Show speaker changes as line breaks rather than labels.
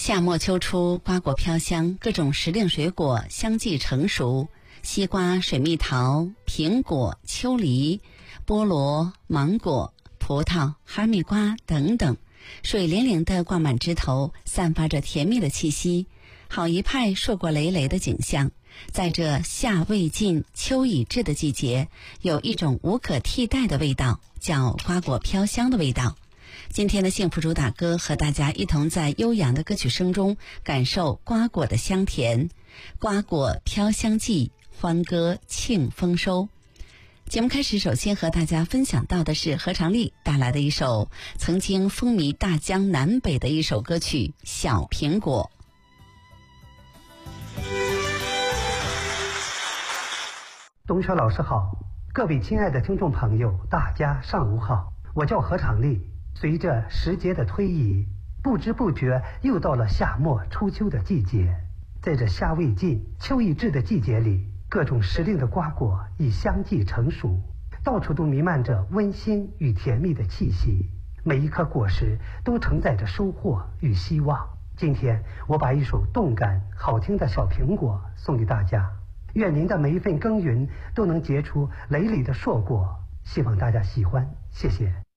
夏末秋初，瓜果飘香，各种时令水果相继成熟。西瓜、水蜜桃、苹果、秋梨、菠萝、芒果、葡萄、哈密瓜等等，水灵灵地挂满枝头，散发着甜蜜的气息，好一派硕果累累的景象。在这夏未尽、秋已至的季节，有一种无可替代的味道，叫瓜果飘香的味道。今天的幸福主打歌和大家一同在悠扬的歌曲声中感受瓜果的香甜。瓜果飘香季，欢歌庆丰收。节目开始，首先和大家分享到的是何长丽带来的一首曾经风靡大江南北的一首歌曲《小苹果》。
董雪老师好，各位亲爱的听众朋友，大家上午好，我叫何长丽。随着时节的推移，不知不觉又到了夏末初秋的季节。在这夏未尽、秋已至的季节里，各种时令的瓜果已相继成熟，到处都弥漫着温馨与甜蜜的气息，每一颗果实都承载着收获与希望。今天我把一首动感好听的小苹果送给大家，愿您的每一份耕耘都能结出累累的硕果，希望大家喜欢，谢谢。